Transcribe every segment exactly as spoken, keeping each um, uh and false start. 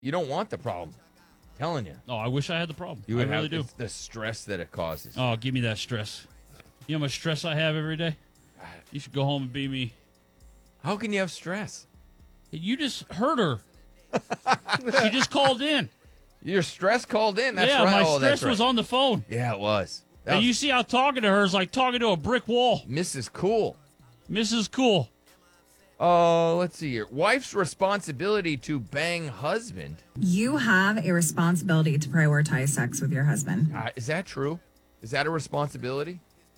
You don't want the problem. I'm telling you. Oh, I wish I had the problem. You I would really have do. it's the stress that it causes. Oh, give me that stress. You know how much stress I have every day? You should go home and be me. How can you have stress? You just hurt her. She just called in. Your stress called in. That's yeah, right. my oh, stress that's right. was on the phone. Yeah, it was. That And was you see how talking to her is like talking to a brick wall. Missus Cool. Missus Cool. Oh, uh, let's see here. Wife's responsibility to bang husband. You have a responsibility to prioritize sex with your husband. Uh, is that true? Is that a responsibility?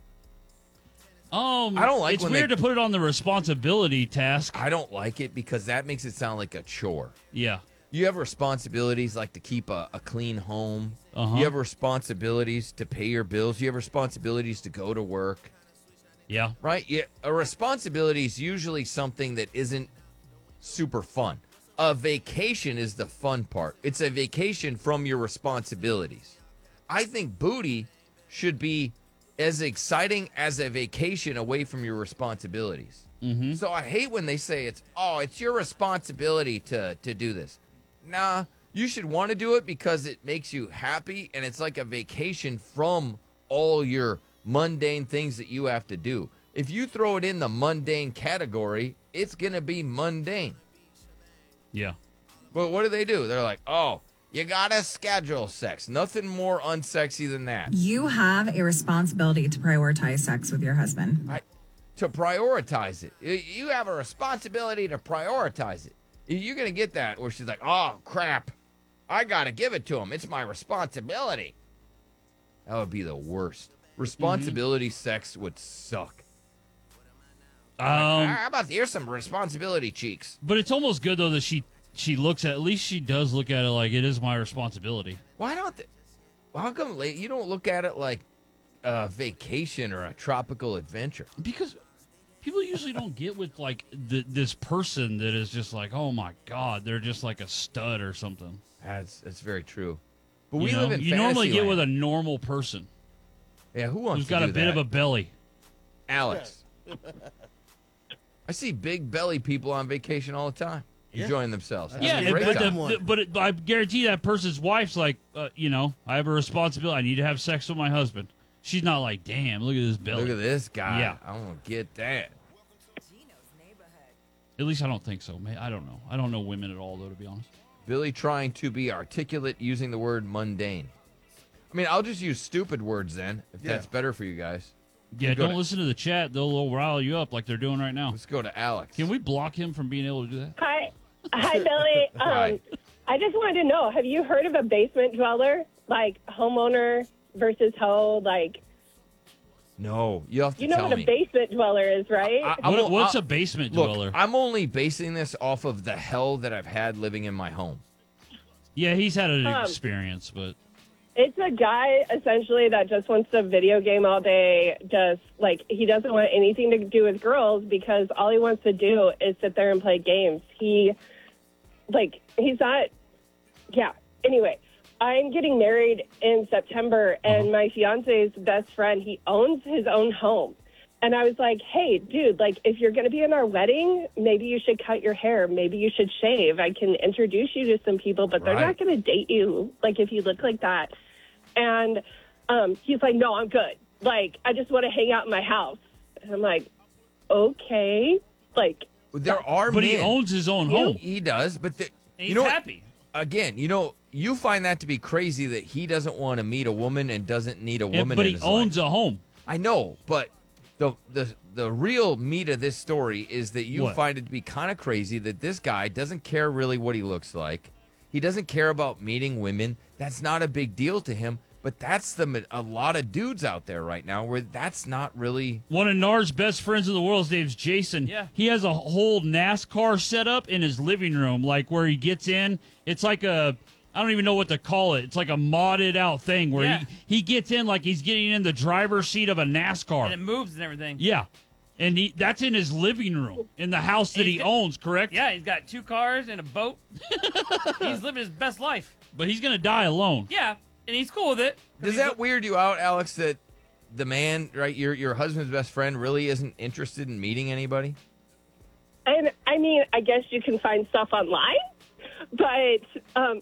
Um, I don't like It's when weird they- to put it on the responsibility task. I don't like it because that makes it sound like a chore. Yeah. You have responsibilities like to keep a, a clean home. Uh-huh. You have responsibilities to pay your bills. You have responsibilities to go to work. Yeah. Right? Yeah, a responsibility is usually something that isn't super fun. A vacation is the fun part. It's a vacation from your responsibilities. I think booty should be as exciting as a vacation away from your responsibilities. Mm-hmm. So I hate when they say it's, oh, it's your responsibility to, to do this. Nah, you should want to do it because it makes you happy and it's like a vacation from all your mundane things that you have to do. If you throw it in the mundane category, it's going to be mundane. Yeah. But what do they do? They're like, oh, you got to schedule sex. Nothing more unsexy than that. You have a responsibility to prioritize sex with your husband. I, to prioritize it. You- You have a responsibility to prioritize it. You're going to get that where she's like, oh, crap. I got to give it to him. It's my responsibility. That would be the worst. Responsibility Mm-hmm. sex would suck. Um, How about here's some responsibility cheeks? but it's almost good though that she she looks at at least she does look at it like it is my responsibility. Why don't they, how come late you don't look at it like a vacation or a tropical adventure? Because people usually don't get with like th- this person that is just like, oh my god, they're just like a stud or something. That's that's very true. But You we know? live in you normally get Fantasyland. with a normal person Yeah, who wants who's to got do a bit that? of a belly. Alex. I see big belly people on vacation all the time, Yeah. enjoying themselves. Yeah, Having a and- great but, the, time. time. the- but it, I guarantee that person's wife's like, uh, you know, I have a responsibility. I need to have sex with my husband. She's not like, damn, look at this belly. Look at this guy. Yeah. I don't get that. At least I don't think so. Man, I don't know. I don't know women at all, though, to be honest. Billy trying to be articulate using the word mundane. I mean, I'll just use stupid words then, if Yeah. that's better for you guys. Yeah, Go don't to- listen to the chat. They'll rile you up like they're doing right now. Let's go to Alex. Can we block him from being able to do that? Hi, hi, Billy. Um, Hi. I just wanted to know: have you heard of a basement dweller, like homeowner versus hoe? Like, No, you have to you know tell what me. a basement dweller is, right? I- I'm What, o- what's I- a basement Look, dweller? I'm only basing this off of the hell that I've had living in my home. yeah, he's had an Um, experience, but It's a guy essentially that just wants to video game all day. Just like he doesn't want anything to do with girls because all he wants to do is sit there and play games. He, like, he's not. Yeah. Anyway, I'm getting married in September, and my fiance's best friend, he owns his own home. And I was like, hey, dude, like, if you're going to be in our wedding, maybe you should cut your hair. Maybe you should shave. I can introduce you to some people, but they're Right. not going to date you, like, if you look like that. And um, he's like, no, I'm good. Like, I just want to hang out in my house. And I'm like, okay. Like, There are but he men- owns his own He- home. He does, but the, And you know he's what? happy. Again, you know, you find that to be crazy that he doesn't want to meet a woman and doesn't need a Yeah, woman. but in he his owns life. a home. I know, but the the the real meat of this story is that you What? find it to be kind of crazy that this guy doesn't care really what he looks like. He doesn't care about meeting women. That's not a big deal to him. But that's the a lot of dudes out there right now where that's not really. One of Nars' best friends in the world, his name's Jason. Yeah. He has a whole NASCAR setup in his living room, like where he gets in. It's like a, I don't even know what to call it. It's like a modded out thing where Yeah. he, he gets in like he's getting in the driver's seat of a NASCAR. And it moves and everything. Yeah. And he that's in his living room in the house that he owns, correct? Yeah, he's got two cars and a boat. He's living his best life. But he's going to die alone. Yeah, and he's cool with it. Does that weird you out, Alex? That the man, right, your your husband's best friend, really isn't interested in meeting anybody? and I mean, I guess you can find stuff online, but um,